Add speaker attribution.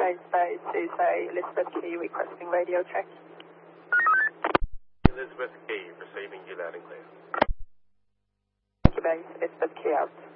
Speaker 1: Base Bay to say Elizabeth Key requesting radio check.
Speaker 2: Elizabeth Key, receiving you loud and clear.
Speaker 1: Thank you, Base. Elizabeth Key out.